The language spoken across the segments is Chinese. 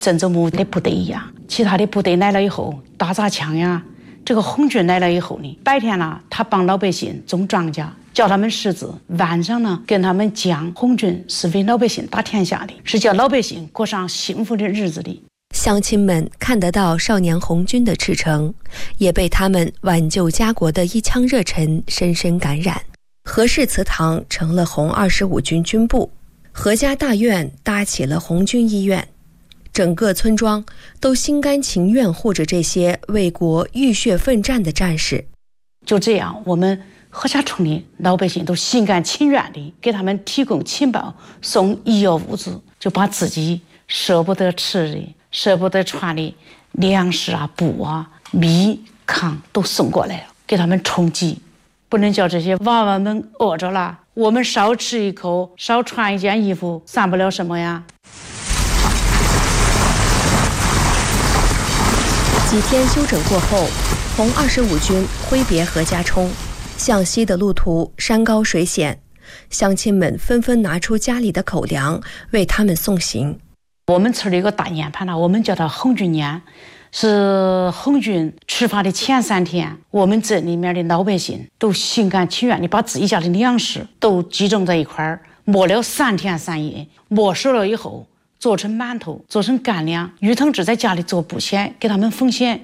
郑州牧的部队呀，其他的部队来了以后，打砸抢呀。这个红军来了以后呢，白天呢，他帮老百姓种庄稼，教他们识字；晚上呢，跟他们讲红军是为老百姓打天下的，是叫老百姓过上幸福的日子的。 乡亲们看得到少年红军的赤诚，也被他们挽救家国的一腔热忱深深感染。何氏祠堂成了红25军军部，何家大院搭起了红军医院，整个村庄都心甘情愿护着这些为国浴血奋战的战士。 就这样，我们何家村的老百姓都心甘情愿地给他们提供情报，送医药物资，就把自己舍不得吃的、舍不得穿的粮食啊、布啊、米、糠都送过来了，给他们充饥。不能叫这些娃娃们饿着了，我们少吃一口，少穿一件衣服，算不了什么呀。 几天休整过后，红25军挥别何家冲，向西的路途山高水险，乡亲们纷纷拿出家里的口粮为他们送行。 我们村里有个大年盘我们叫它红军年，是红军出发的前3天，我们镇里面的老百姓都心甘情愿地把自己家的粮食都集中在一块儿，磨了3天3夜，磨熟了以后做成馒头，做成干粮。于同志在家里做布钱，给他们奉献。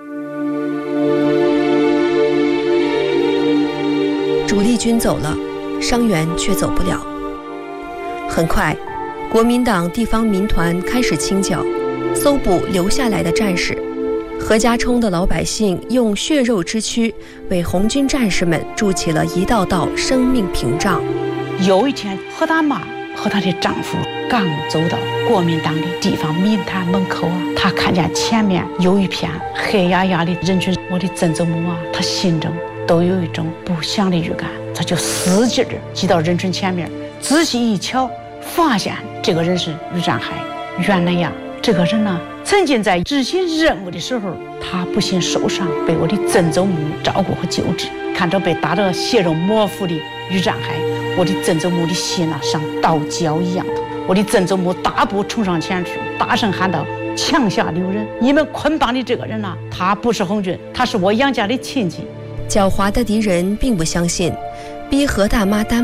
主力军走了，伤员却走不了。很快，国民党地方民团开始清剿，搜捕留下来的战士。何家冲的老百姓用血肉之躯为红军战士们筑起了一道道生命屏障。 有一天，何大妈和她的丈夫刚走到国民党的地方民团门口她看见前面有一片黑压压的人群，我的郑州牧她心中都有一种不祥的预感，她就使劲儿挤到人群前面，仔细一瞧，发现这个人是于占海。原来呀，这个人呢，曾经在执行任务的时候，他不幸受伤，被我的郑州牧照顾和救治。看着被打得血肉模糊的于占海，我的郑州牧的心像刀绞一样的。我的郑州牧大步冲上前去，大声喊道：“枪下留人！你们捆绑的这个人他不是红军，他是我杨家的亲戚。” 狡猾的敌人并不相信，逼何大妈担